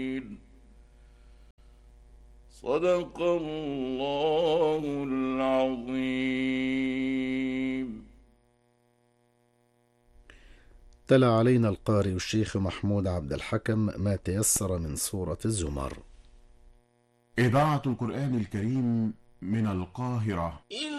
صدق الله العظيم. تلا علينا القارئ الشيخ محمود عبد الحكم ما تيسر من سورة الزمر. إذاعة القرآن الكريم من القاهرة.